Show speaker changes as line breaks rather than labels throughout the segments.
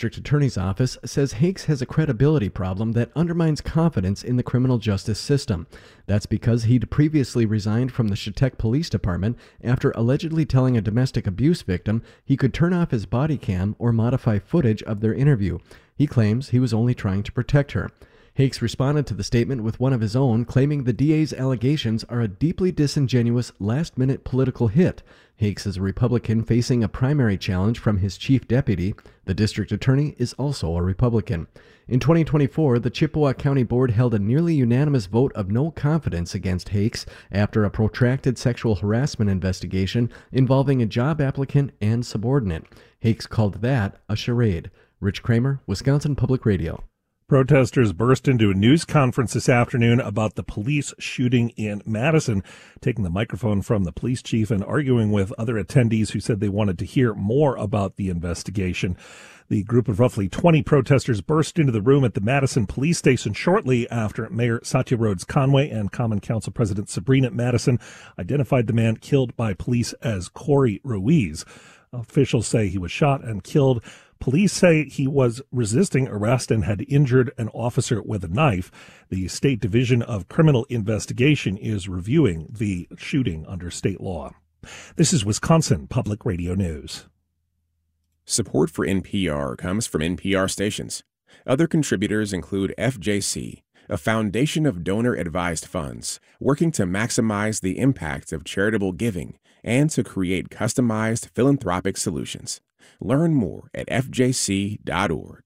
District Attorney's Office says Hakes has a credibility problem that undermines confidence in the criminal justice system. That's because he'd previously resigned from the Chetek Police Department after allegedly telling a domestic abuse victim he could turn off his body cam or modify footage of their interview. He claims he was only trying to protect her. Hakes responded to the statement with one of his own, claiming the DA's allegations are a deeply disingenuous last-minute political hit. Hakes is a Republican facing a primary challenge from his chief deputy. The district attorney is also a Republican. In 2024, the Chippewa County Board held a nearly unanimous vote of no confidence against Hakes after a protracted sexual harassment investigation involving a job applicant and subordinate. Hakes called that a charade. Rich Kramer, Wisconsin Public Radio.
Protesters burst into a news conference this afternoon about the police shooting in Madison, taking the microphone from the police chief and arguing with other attendees who said they wanted to hear more about the investigation. The group of roughly 20 protesters burst into the room at the Madison police station shortly after Mayor Satya Rhodes Conway and Common Council President Sabrina Madison identified the man killed by police as Corey Ruiz. Officials say he was shot and killed. Police say he was resisting arrest and had injured an officer with a knife. The State Division of Criminal Investigation is reviewing the shooting under state law. This is Wisconsin Public Radio News.
Support for NPR comes from NPR stations. Other contributors include FJC, a foundation of donor-advised funds working to maximize the impact of charitable giving and to create customized philanthropic solutions. Learn more at fjc.org.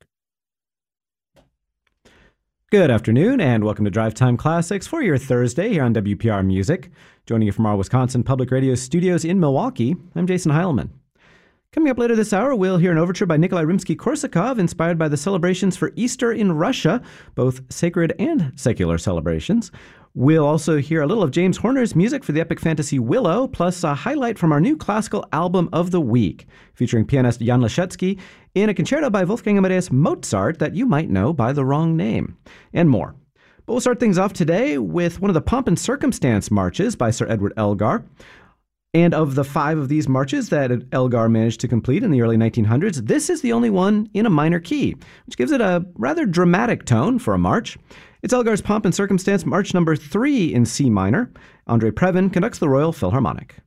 Good afternoon, and welcome to Drive Time Classics for your Thursday here on WPR Music. Joining you from our Wisconsin Public Radio studios in Milwaukee, I'm Jason Heilman. Coming up later this hour, we'll hear an overture by Nikolai Rimsky-Korsakov inspired by the celebrations for Easter in Russia, both sacred and secular celebrations. We'll also hear a little of James Horner's music for the epic fantasy Willow, plus a highlight from our new classical album of the week, featuring pianist Jan Leschetski in a concerto by Wolfgang Amadeus Mozart that you might know by the wrong name, and more. But we'll start things off today with one of the Pomp and Circumstance marches by Sir Edward Elgar. And of the 5 of these marches that Elgar managed to complete in the early 1900s, this is the only one in a minor key, which gives it a rather dramatic tone for a march. It's Elgar's Pomp and Circumstance March number 3 in C minor. Andrei Previn conducts the Royal Philharmonic.